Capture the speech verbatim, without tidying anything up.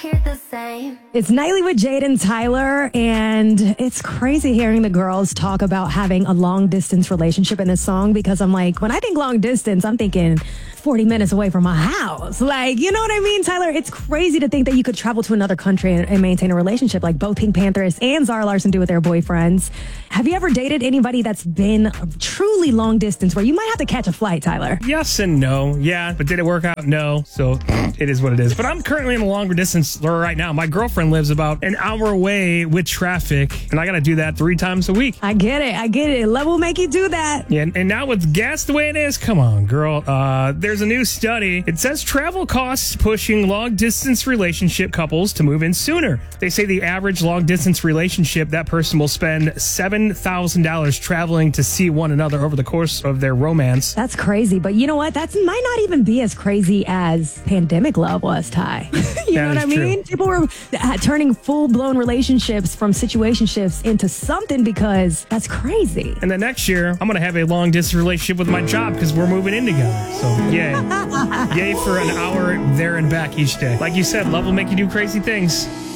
hear the same. It's Nightly with Jade and Tyler, and it's crazy hearing the girls talk about having a long distance relationship in this song, because I'm like, when I think long distance, I'm thinking forty minutes away from my house. Like, you know what I mean, Tyler? It's crazy to think that you could travel to another country and, and maintain a relationship like both Pink Panthers and Zara Larsson do with their boyfriends. Have you ever dated anybody that's been truly long distance where you might have to catch a flight, Tyler? Yes and no. Yeah, but did it work out? No. So it is what it is. But I'm currently in a longer distance right now. My girlfriend lives about an hour away with traffic, and I got to do that three times a week. I get it. I get it. Love will make you do that. Yeah, and now with gas the way it is, come on, girl. Uh, there's a new study. It says travel costs pushing long-distance relationship couples to move in sooner. They say the average long-distance relationship, that person will spend seven thousand dollars traveling to see one another over the course of their romance. That's crazy. But you know what? That might not even be as crazy as pandemic love was, Ty. you that know what I mean? True. People were uh, turning full-blown relationships from situationships into something, because that's crazy. And then next year, I'm going to have a long-distance relationship with my job because we're moving in together. So, yay. Yay for an hour there and back each day. Like you said, love will make you do crazy things.